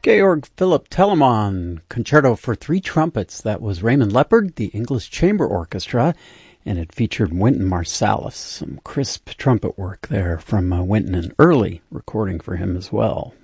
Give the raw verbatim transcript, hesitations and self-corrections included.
Georg Philipp Telemann, Concerto for Three Trumpets. That was Raymond Leppard, the English Chamber Orchestra, and it featured Wynton Marsalis. Some crisp trumpet work there from uh, Wynton, an early recording for him as well.